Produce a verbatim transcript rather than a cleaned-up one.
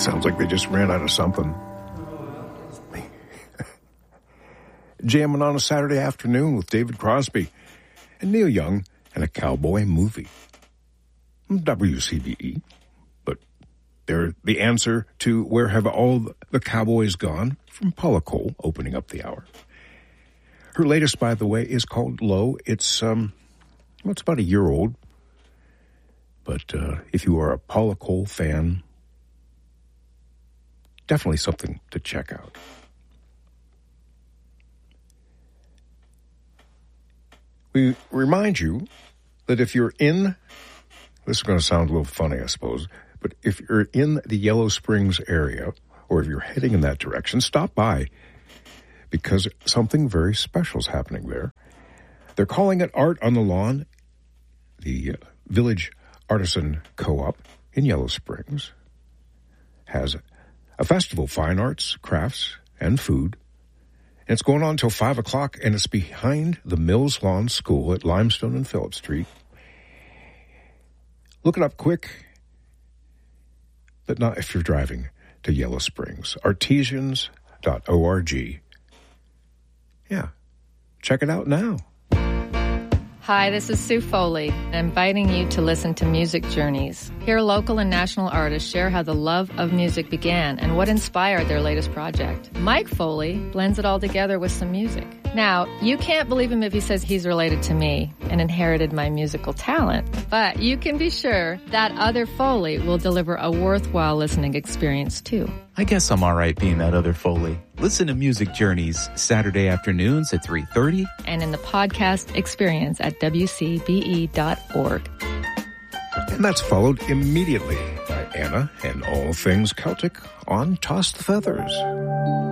Sounds like they just ran out of something. Jamming on a Saturday afternoon with David Crosby and Neil Young and a cowboy movie. W C B E. But they're the answer to Where Have All the Cowboys Gone from Paula Cole, opening up the hour. Her latest, by the way, is called Low. It's, um, well, it's about a year old. But uh, if you are a Paula Cole fan, definitely something to check out. We remind you that if you're in, this is going to sound a little funny, I suppose, but if you're in the Yellow Springs area, or if you're heading in that direction, stop by, because something very special is happening there. They're calling it Art on the Lawn, the uh, Village Artisan Co-op in Yellow Springs has a festival of fine arts, crafts, and food. And it's going on until five o'clock, and it's behind the Mills Lawn School at Limestone and Phillip Street. Look it up quick, but not if you're driving to Yellow Springs. artesians dot org. Yeah, check it out now. Hi, this is Sue Foley. I'm inviting you to listen to Music Journeys. Here, local and national artists share how the love of music began and what inspired their latest project. Mike Foley blends it all together with some music. Now, you can't believe him if he says he's related to me and inherited my musical talent, but you can be sure that other Foley will deliver a worthwhile listening experience, too. I guess I'm all right being that other Foley. Listen to Music Journeys Saturday afternoons at three thirty. And in the podcast experience at w c b e dot org. And that's followed immediately by Anna and all things Celtic on Toss the Feathers.